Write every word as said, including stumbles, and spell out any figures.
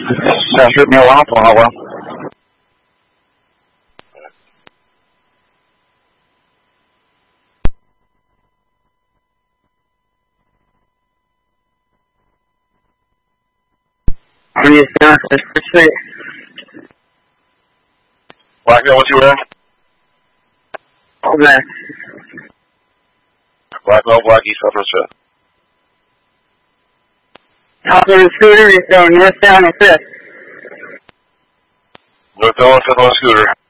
Sounds hurt me a while for a while. I'm just down for the street. Blackmail, what you wearing? All black. Blackmail, black, east, south, north, fifth. Top of the scooter is going northbound and fifth. Northbound, fifth on scooter.